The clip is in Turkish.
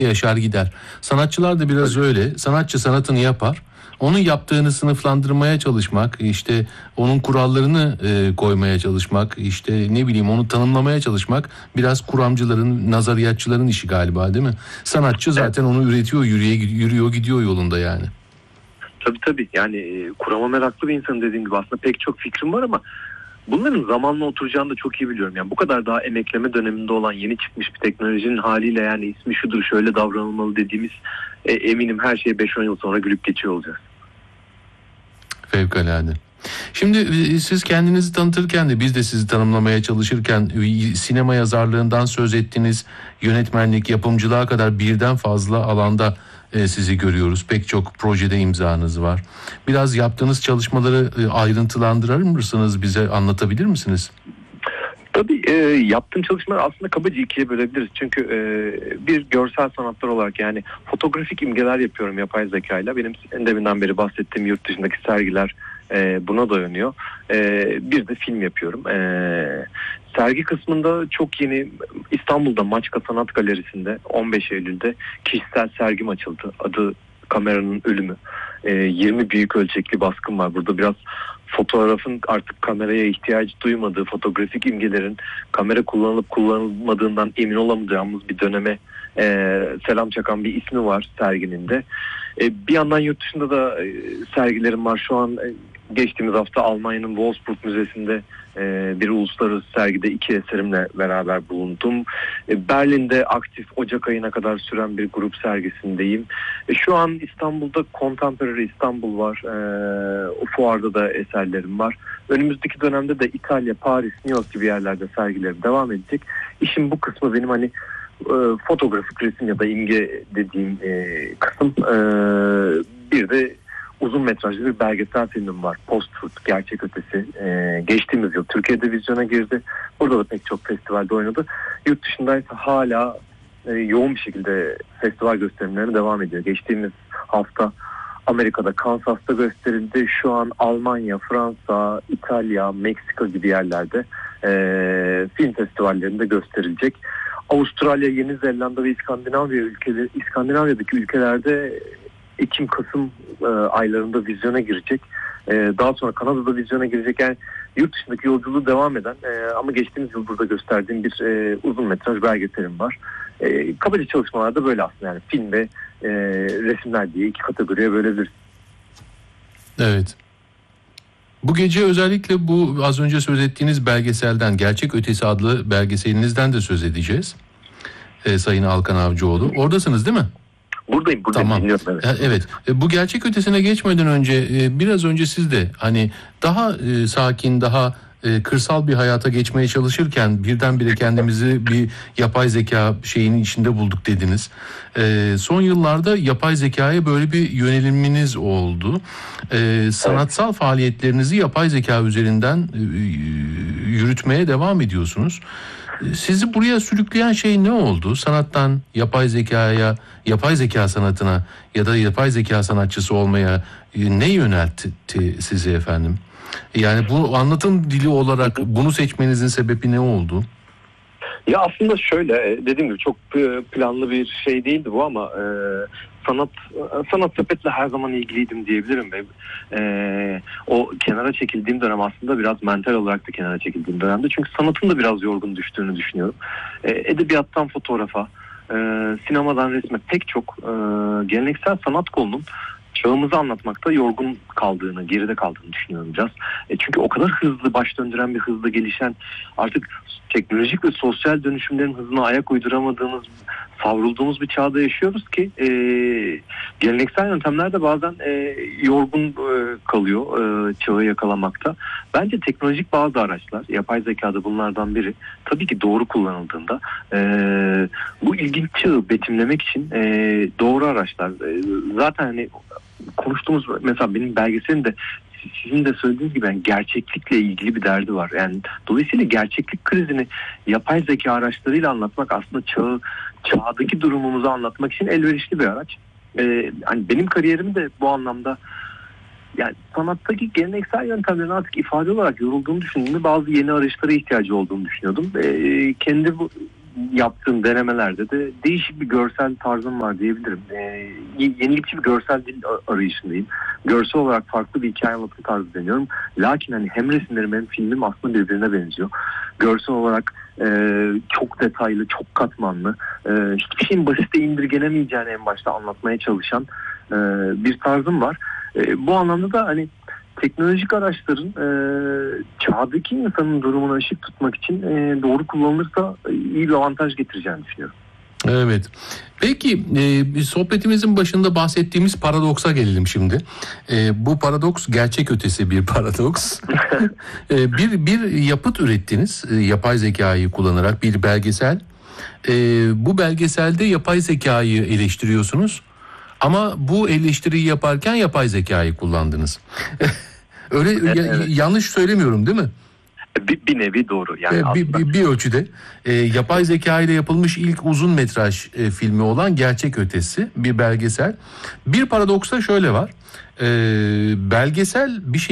yaşar gider. Sanatçılar da biraz öyle. Sanatçı sanatını yapar. Onun yaptığını sınıflandırmaya çalışmak, işte onun kurallarını koymaya çalışmak, işte ne bileyim onu tanımlamaya çalışmak biraz kuramcıların, nazariyatçıların işi galiba, değil mi? Sanatçı zaten onu üretiyor, yürüyor gidiyor yolunda yani. Tabii yani kurama meraklı bir insan, dediğim gibi aslında pek çok fikrim var ama bunların zamanla oturacağını da çok iyi biliyorum. Yani bu kadar daha emekleme döneminde olan, yeni çıkmış bir teknolojinin haliyle, yani ismi şudur şöyle davranılmalı dediğimiz eminim her şeye 5-10 yıl sonra gülüp geçiyor olacağız. Fevkalade. Şimdi siz kendinizi tanıtırken de biz de sizi tanımlamaya çalışırken sinema yazarlığından söz ettiniz, yönetmenlik, yapımcılığa kadar birden fazla alanda sizi görüyoruz. Pek çok projede imzanız var. Biraz yaptığınız çalışmaları ayrıntılandırır mısınız, bize anlatabilir misiniz? Tabii yaptığım çalışmaları aslında kabaca ikiye bölebiliriz. Çünkü bir görsel sanatlar olarak, yani fotoğrafik imgeler yapıyorum yapay zekayla. Benim en deminden beri bahsettiğim yurt dışındaki sergiler buna dayanıyor. Bir de film yapıyorum. Sergi kısmında çok yeni İstanbul'da Maçka Sanat Galerisi'nde 15 Eylül'de kişisel sergim açıldı. Adı Kameranın Ölümü. 20 büyük ölçekli baskım var. Burada biraz fotoğrafın artık kameraya ihtiyaç duymadığı, fotoğrafik imgelerin kamera kullanılıp kullanılmadığından emin olamayacağımız bir döneme selam çakan bir ismi var serginin de. Bir yandan yurt dışında da sergilerim var. Şu an geçtiğimiz hafta Almanya'nın Wolfsburg Müzesi'nde bir uluslararası sergide 2 eserimle beraber bulundum. Berlin'de aktif Ocak ayına kadar süren bir grup sergisindeyim. Şu an İstanbul'da Contemporary İstanbul var. O fuarda da eserlerim var. Önümüzdeki dönemde de İtalya, Paris, New York gibi yerlerde sergilerim devam edecek. İşin bu kısmı benim hani fotoğrafik resim ya da imge dediğim kısım. Bir de uzun metrajlı bir belgesel filmim var. Post-Truth, Gerçek Ötesi. Geçtiğimiz yıl Türkiye'de vizyona girdi. Burada da pek çok festivalde oynadı. Yurt dışındaysa hala yoğun bir şekilde festival gösterimlerine devam ediyor. Geçtiğimiz hafta Amerika'da, Kansas'ta gösterildi. Şu an Almanya, Fransa, İtalya, Meksika gibi yerlerde film festivallerinde gösterilecek. Avustralya, Yeni Zelanda ve İskandinavya'daki ülkelerde Ekim-Kasım aylarında vizyona girecek. Daha sonra Kanada'da vizyona girecek. Yani yurt dışındaki yolculuğu devam eden ama geçtiğimiz yıl burada gösterdiğim bir uzun metraj belgeselim var. Kabaca çalışmalarda böyle aslında, yani film ve resimler diye 2 kategoriye bölebiliriz. Evet. Bu gece özellikle bu az önce söz ettiğiniz belgeselden, Gerçek Ötesi adlı belgeselinizden de söz edeceğiz. Sayın Alkan Avcıoğlu. Oradasınız değil mi? Buradayım. Tamam. Evet. Bu Gerçek Ötesi'ne geçmeden önce biraz önce siz de hani daha sakin, daha kırsal bir hayata geçmeye çalışırken birdenbire kendimizi bir yapay zeka şeyinin içinde bulduk dediniz. Son yıllarda yapay zekaya böyle bir yöneliminiz oldu. Sanatsal faaliyetlerinizi yapay zeka üzerinden yürütmeye devam ediyorsunuz. Sizi buraya sürükleyen şey ne oldu? Sanattan yapay zekaya, yapay zeka sanatına ya da yapay zeka sanatçısı olmaya ne yöneltti sizi efendim? Yani bu anlatım dili olarak bunu seçmenizin sebebi ne oldu? Ya aslında şöyle, dediğim gibi çok planlı bir şey değildi bu ama sanat sepetle her zaman ilgiliydim diyebilirim. O kenara çekildiğim dönem aslında biraz mental olarak da kenara çekildiğim dönemde. Çünkü sanatın da biraz yorgun düştüğünü düşünüyorum. Edebiyattan fotoğrafa, sinemadan resme pek çok geleneksel sanat kolunun çağımızı anlatmakta yorgun kaldığını, geride kaldığını düşünüyorum biraz. Çünkü o kadar hızlı baş döndüren bir hızla gelişen, artık teknolojik ve sosyal dönüşümlerin hızına ayak uyduramadığımız, savrulduğumuz bir çağda yaşıyoruz ki geleneksel yöntemler de bazen yorgun kalıyor çağı yakalamakta. Bence teknolojik bazı araçlar, yapay zekada bunlardan biri, tabii ki doğru kullanıldığında bu ilginç çağı betimlemek için doğru araçlar. Zaten hani konuştuğumuz, mesela benim belgeselim de sizin de söylediğiniz gibi yani gerçeklikle ilgili bir derdi var. Yani dolayısıyla gerçeklik krizini yapay zeka araçlarıyla anlatmak aslında çağdaki durumumuzu anlatmak için elverişli bir araç. Hani benim kariyerimi de bu anlamda, yani sanattaki geleneksel yöntemlerin artık ifade olarak yorulduğunu düşündüğümde bazı yeni araçlara ihtiyacı olduğunu düşünüyordum. Kendi yaptığım denemelerde de değişik bir görsel tarzım var diyebilirim. Yenilikçi bir görsel dil arayışındayım. Görsel olarak farklı bir hikaye anlatım tarzı deniyorum. Lakin hani hem resimlerim hem filmim aslında birbirine benziyor. Görsel olarak çok detaylı, çok katmanlı, hiçbir şeyin basite indirgenemeyeceğini en başta anlatmaya çalışan bir tarzım var. Bu anlamda da hani teknolojik araçların çağdaki insanın durumuna ışık tutmak için doğru kullanılırsa iyi bir avantaj getireceğini düşünüyorum. Evet. Peki sohbetimizin başında bahsettiğimiz paradoksa gelelim şimdi. Bu paradoks gerçek ötesi bir paradoks. Bir yapıt ürettiniz yapay zekayı kullanarak, bir belgesel. Bu belgeselde yapay zekayı eleştiriyorsunuz. Ama bu eleştiriyi yaparken yapay zekayı kullandınız. Öyle Evet. yanlış söylemiyorum değil mi? Bir nevi doğru. Yani Bir ölçüde yapay zeka ile yapılmış ilk uzun metraj filmi olan Gerçek Ötesi bir belgesel. Bir paradoks da şöyle var. Belgesel bir şey